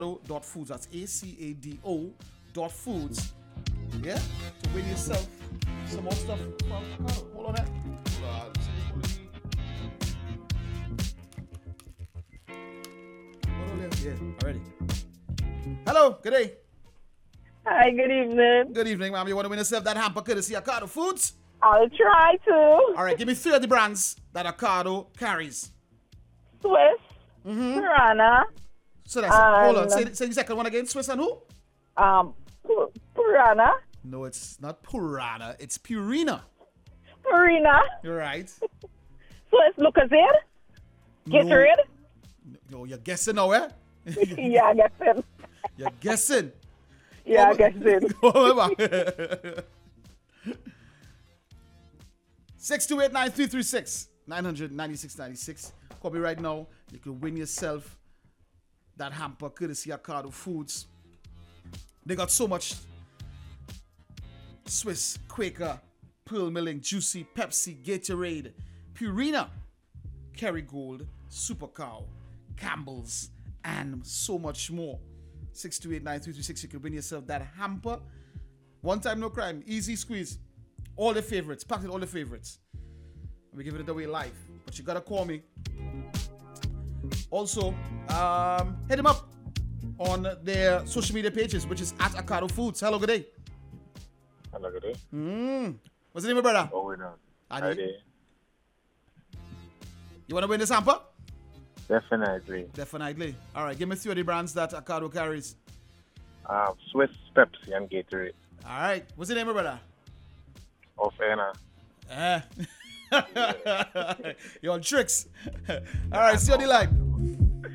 Acado.foods. That's ACADO.foods. Yeah? To win yourself some more stuff from Acado. Hold on that. Yeah, already. Hello, good day. Hi, good evening. Good evening, ma'am. You want to win yourself that hamper courtesy Acado Foods? I'll try to. All right, give me 3 of the brands that Acado carries. Swiss, Piranha, So that's hold on. Say the second one again. Swiss and who? Piranha, No, it's not Purana. It's Purina. Purina, You're right. Swiss, Lucozade, Gatorade. No, you're guessing now, eh? Yeah, I guess it. You're guessing. Yeah, I guess it. 628-9336 99696. Call me right now. You can win yourself that hamper courtesy Acado Foods. They got so much: Swiss, Quaker, Pearl Milling, Juicy, Pepsi, Gatorade, Purina, Kerrygold, Super Cow, Campbell's, and so much more. 628-9336. You can win yourself that hamper. One time, no crime. Easy squeeze. All the favorites. Packed with all the favorites. We're giving it away live. But you gotta call me. Also, hit them up on their social media pages, which is at Acado Foods. Hello, good day. Hello, good day. What's the name, brother? Oh, we know. Adi. You wanna win this hamper? Definitely. Definitely. All right, give me 3 of the brands that Acado carries. Swiss, Pepsi, and Gatorade. All right. What's the name, brother? Of Anna. You're on tricks. All right, see you on the line.